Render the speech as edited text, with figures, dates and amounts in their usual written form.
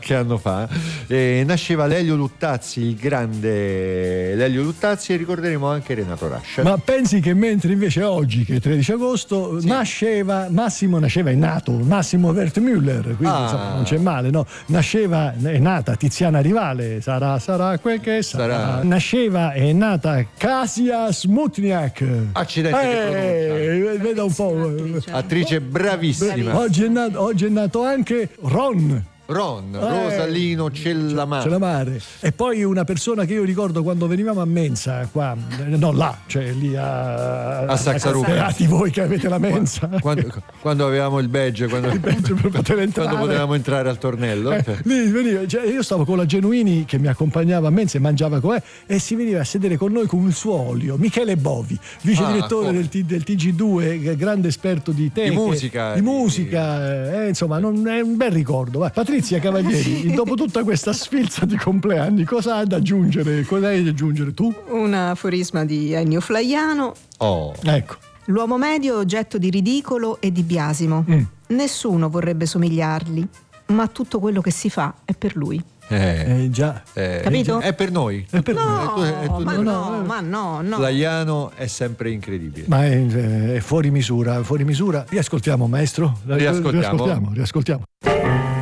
qualche anno fa, nasceva Lelio Luttazzi, il grande Lelio Luttazzi, e ricorderemo anche Renato Rascia. Ma pensi che mentre invece oggi, che è 13 agosto, è nato Massimo Wertmüller, quindi insomma, non c'è male, no? È nata Tiziana Rivale, sarà quel che sarà. È nata Kasia Smutniak. Accidenti, che veda un po'. attrice bravissima. Oggi è nato anche Ron Rosalino Cellamare. E poi una persona che io ricordo quando venivamo a mensa qua, no, là, cioè lì a Saxaruca. Beati voi che avete la mensa. Quando avevamo il badge, quando potevamo entrare al tornello. Lì veniva, cioè, io stavo con la Genuini che mi accompagnava a mensa e mangiava con me, e si veniva a sedere con noi con il suo olio. Michele Bovi, vice direttore del TG2, grande esperto di teche, di musica, insomma, non è un bel ricordo. Patrizia Cavalieri, dopo tutta questa sfilza di compleanni, cosa hai da aggiungere? Cosa hai da aggiungere tu? Un aforisma di Ennio Flaiano. Ecco. L'uomo medio è oggetto di ridicolo e di biasimo. Nessuno vorrebbe somigliargli, ma tutto quello che si fa è per lui. Già. Capito? È per noi. Ma no. Flaiano è sempre incredibile. Ma è fuori misura. Riascoltiamo, maestro? Riascoltiamo. Riascoltiamo.